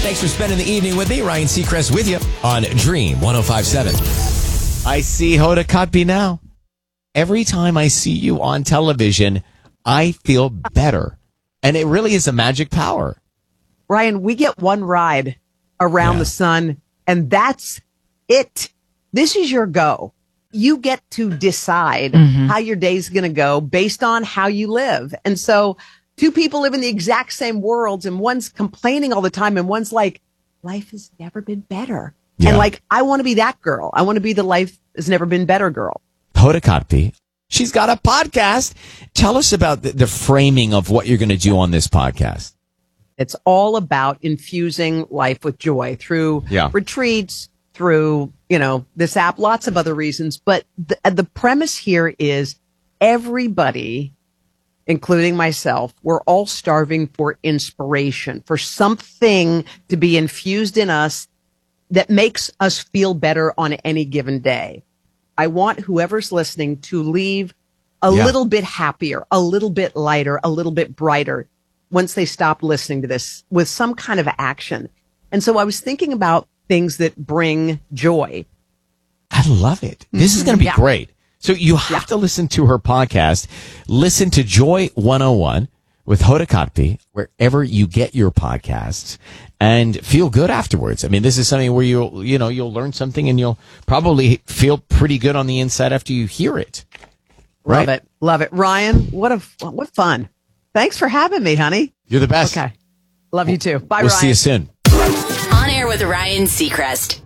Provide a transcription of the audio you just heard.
Thanks for spending the evening with me, Ryan Seacrest, with you on Dream 105.7. I see Hoda Kotb now. Every time I see you on television, I feel better. And it really is a magic power. Ryan, we get one ride around the sun, and that's it. This is your go. You get to decide how your day's going to go based on how you live. And so two people live in the exact same worlds, and one's complaining all the time, and one's like, life has never been better. Yeah. And like, I want to be that girl. I want to be the life has never been better girl. Hoda Kotb, she's got a podcast. Tell us about the framing of what you're going to do on this podcast. It's all about infusing life with joy through retreats, through, this app, lots of other reasons. But the premise here is everybody, including myself, we're all starving for inspiration, for something to be infused in us that makes us feel better on any given day. I want whoever's listening to leave a little bit happier, a little bit lighter, a little bit brighter once they stop listening to this with some kind of action. And so I was thinking about things that bring joy. I love it. This is going to be great. So you have to listen to her podcast. Listen to Joy 101 with Hoda Kotb, wherever you get your podcasts, and feel good afterwards. I mean, this is something where you'll learn something, and you'll probably feel pretty good on the inside after you hear it. Right? Love it. Ryan, what fun. Thanks for having me, honey. You're the best. Okay. Love you too. Bye, We'll Ryan. see you soon. On Air with Ryan Seacrest.